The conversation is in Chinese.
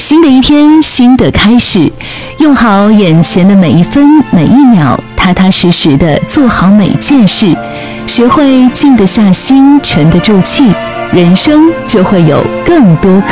新的一天，新的开始，用好眼前的每一分每一秒，踏踏实实地做好每件事，学会静得下心，沉得住气，人生就会有更多